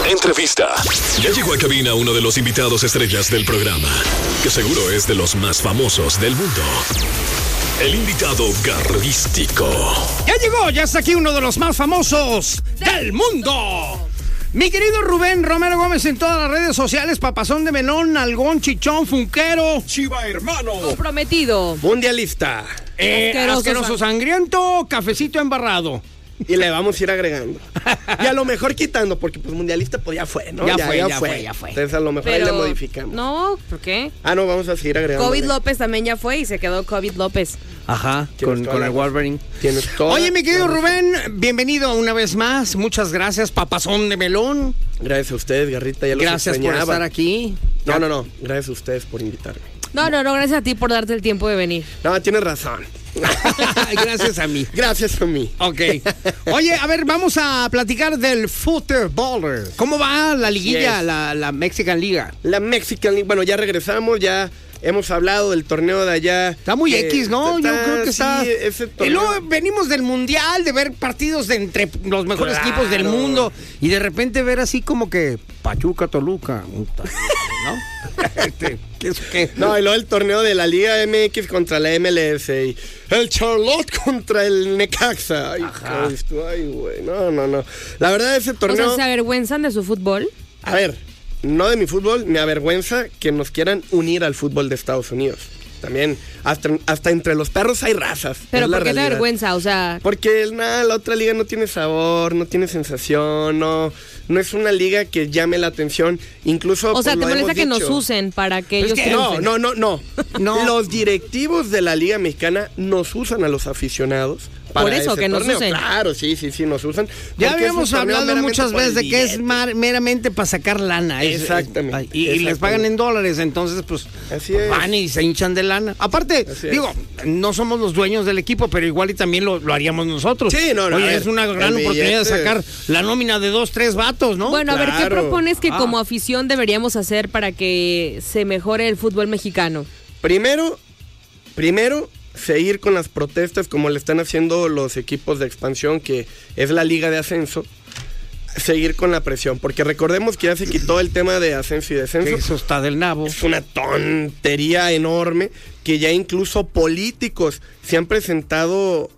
Entrevista. Ya llegó a cabina uno de los invitados estrellas del programa, que seguro es de los más famosos del mundo. El invitado garrístico. Ya está aquí uno de los más famosos del mundo. Mi querido Rubén Romero Gómez en todas las redes sociales, papazón de melón, algón, chichón, funquero, chiva hermano, comprometido, mundialista, asqueroso sangriento, cafecito embarrado. Y le vamos a ir agregando. Y a lo mejor quitando, porque pues mundialista pues ya fue, ¿no? Ya fue. Entonces a lo mejor ahí le modificamos. No, ¿por qué? No, vamos a seguir agregando. COVID López también ya fue y se quedó COVID López. Ajá, con el Wolverine. Tienes todo. Oye, mi querido Rubén, bienvenido una vez más. Muchas gracias, papazón de melón. Gracias a ustedes, Garrita, ya los Gracias extrañaba. por estar aquí. No. Gracias a ustedes por invitarme. No, gracias a ti por darte el tiempo de venir. No, tienes razón. Gracias a mí. Gracias a mí. Ok. Oye, a ver, vamos a platicar del footballer. ¿Cómo va la liguilla, la Mexican Liga? La Mexican League, bueno, ya regresamos, ya hemos hablado del torneo de allá. Está muy X, ¿no? Yo creo que está. Sí, ese torneo. Y luego venimos del Mundial, de ver partidos de entre los mejores equipos del mundo. Y de repente ver así como que Pachuca, Toluca, ¿no? ¿Qué? No, y luego el torneo de la Liga MX contra la MLS. Y el Charlotte contra el Necaxa. Ay, Cristo, ay, güey. No. La verdad, ese torneo. O sea, ¿se avergüenzan de su fútbol? A ver, no de mi fútbol, me avergüenza que nos quieran unir al fútbol de Estados Unidos. También, hasta entre los perros hay razas. ¿Pero por qué te avergüenza? O sea... Porque la otra liga no tiene sabor, no tiene sensación, no es una liga que llame la atención. Incluso, o sea, pues, ¿te molesta que nos usen para que ellos triunfen? No. Los directivos de la Liga Mexicana nos usan a los aficionados. Por eso, que nos usen. Claro, sí, nos usan. Ya habíamos hablado muchas veces de que es meramente para sacar lana. Exactamente. Y les pagan en dólares, entonces pues van y se hinchan de lana. Aparte, no somos los dueños del equipo, pero igual y también lo haríamos nosotros. Sí, no. Oye, es una gran oportunidad de sacar la nómina de 2, 3 vatos, ¿no? Bueno, a ver, ¿qué propones que como afición deberíamos hacer para que se mejore el fútbol mexicano? Primero, seguir con las protestas como le están haciendo los equipos de expansión, que es la liga de ascenso. Seguir con la presión, porque recordemos que ya se quitó el tema de ascenso y descenso. Eso está del nabo. Es una tontería enorme que ya incluso políticos se han presentado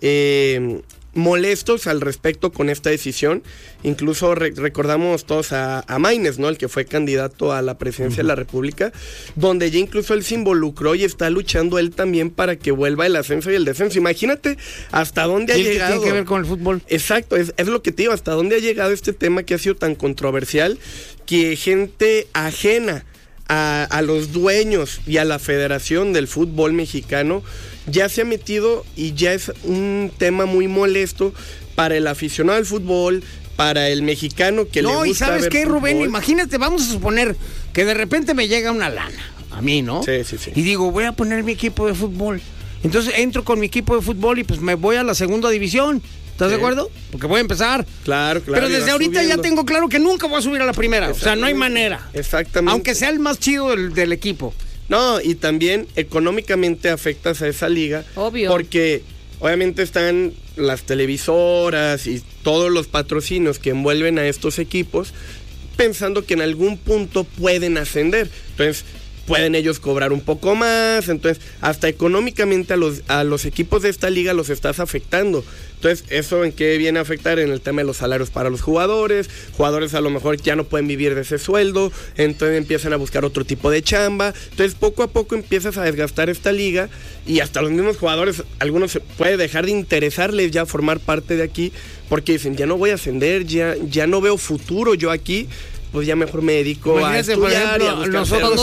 molestos al respecto con esta decisión. Incluso recordamos todos a Maínez, ¿no? El que fue candidato a la presidencia de la República, donde ya incluso él se involucró y está luchando él también para que vuelva el ascenso y el descenso. Imagínate hasta dónde ha llegado. ¿Qué tiene que ver con el fútbol? Exacto, es lo que te digo, hasta dónde ha llegado este tema que ha sido tan controversial, que gente ajena a los dueños y a la Federación del Fútbol Mexicano ya se ha metido, y ya es un tema muy molesto para el aficionado al fútbol, para el mexicano que le gusta ver. No, y ¿sabes qué, fútbol? Rubén? Imagínate, vamos a suponer que de repente me llega una lana a mí, ¿no? Sí. Y digo, voy a poner mi equipo de fútbol. Entonces entro con mi equipo de fútbol y pues me voy a la segunda división. ¿Estás de acuerdo? Porque voy a empezar. Claro. Pero desde ahorita ya tengo claro que nunca voy a subir a la primera. O sea, no hay manera. Exactamente. Aunque sea el más chido del equipo. No, y también económicamente afectas a esa liga. Obvio. Porque obviamente están las televisoras y todos los patrocinios que envuelven a estos equipos, pensando que en algún punto pueden ascender. Entonces, pueden ellos cobrar un poco más. Entonces, hasta económicamente a los equipos de esta liga los estás afectando. Entonces, ¿eso en qué viene a afectar? En el tema de los salarios para los jugadores. Jugadores a lo mejor ya no pueden vivir de ese sueldo, entonces empiezan a buscar otro tipo de chamba. Entonces, poco a poco empiezas a desgastar esta liga, y hasta los mismos jugadores, algunos se puede dejar de interesarles ya formar parte de aquí, porque dicen, ya no voy a ascender, ya no veo futuro yo aquí. Pues ya mejor me dedico a estudiar, por ejemplo,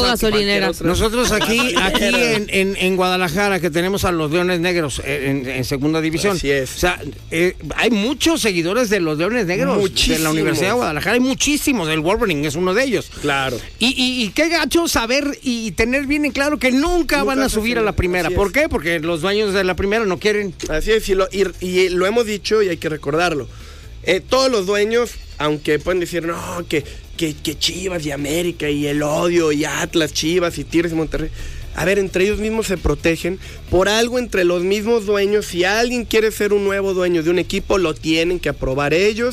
nosotros aquí en Guadalajara, que tenemos a los Leones Negros en segunda división. Así es. O sea, hay muchos seguidores de los Leones Negros. Muchísimos. De la Universidad de Guadalajara. Hay muchísimos. El Wolverine es uno de ellos. Claro. Y qué gacho saber y tener bien en claro que nunca van a subir a la primera. ¿Por qué? Porque los dueños de la primera no quieren. Así es, y lo hemos dicho y hay que recordarlo. Todos los dueños, aunque pueden decir, no, que Chivas y América y el odio y Atlas, Chivas y Tigres y Monterrey. A ver, entre ellos mismos se protegen. Por algo, entre los mismos dueños, si alguien quiere ser un nuevo dueño de un equipo, lo tienen que aprobar ellos.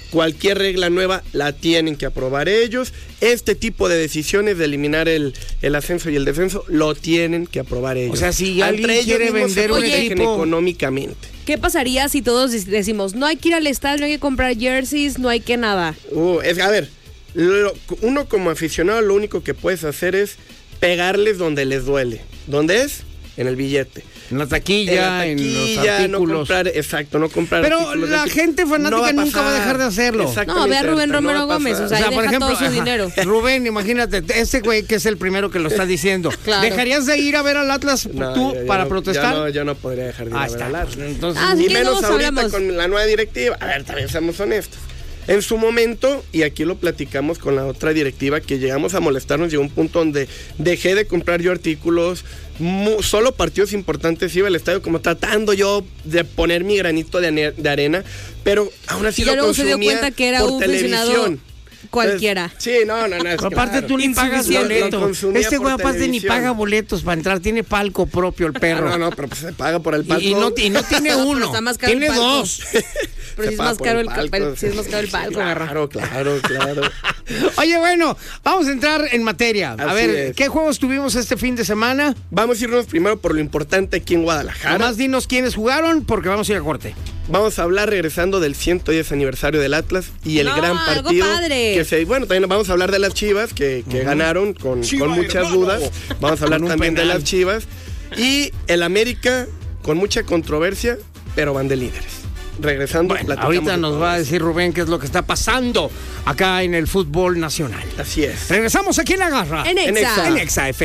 Cualquier regla nueva la tienen que aprobar ellos. Este tipo de decisiones de eliminar el ascenso y el descenso lo tienen que aprobar ellos. O sea, si alguien Entre ellos quiere mismos se vender un protegen equipo económicamente. ¿Qué pasaría si todos decimos, no hay que ir al estadio, no hay que comprar jerseys, no hay que nada? A ver, uno como aficionado lo único que puedes hacer es pegarles donde les duele. ¿Dónde es? En el billete. En la taquilla, en los artículos. No comprar Pero artículos la gente fanática nunca va a dejar de hacerlo. No, ve a Rubén Romero Gómez, o sea, deja todo su dinero. Rubén, imagínate, ese güey que es el primero que lo está diciendo. Claro. ¿Dejarías de ir a ver al Atlas para protestar? Yo no podría dejar de ir a ver al Atlas. Entonces, y menos ahorita con la nueva directiva. A ver, también seamos honestos. En su momento, y aquí lo platicamos con la otra directiva, que llegamos a molestarnos, llegó un punto donde dejé de comprar yo artículos, solo partidos importantes iba al estadio como tratando yo de poner mi granito de arena, pero aún así ya lo luego se dio consumía cuenta que era por un aficionado televisión. cualquiera. Entonces, sí, no. Aparte tú ni pagas boleto. Este güey aparte ni paga boletos para entrar, tiene palco propio el perro. No, pero pues se paga por el palco. Y no tiene uno, está más caro tiene el palco. 2. Pero si es más caro el palco, Claro. Oye, bueno, vamos a entrar en materia. A Así ver, es. ¿qué juegos tuvimos este fin de semana? Vamos a irnos primero por lo importante aquí en Guadalajara. Además, dinos quiénes jugaron, porque vamos a ir a corte. Vamos a hablar regresando del 110 aniversario del Atlas y el gran algo partido. padre. También vamos a hablar de las Chivas que ganaron con muchas dudas. Vamos a hablar también de las Chivas. Y el América con mucha controversia, pero van de líderes. Regresando, ahorita nos va a decir Rubén qué es lo que está pasando acá en el fútbol nacional. Así es. Regresamos aquí en La Garra. En Exa. En Exa FM.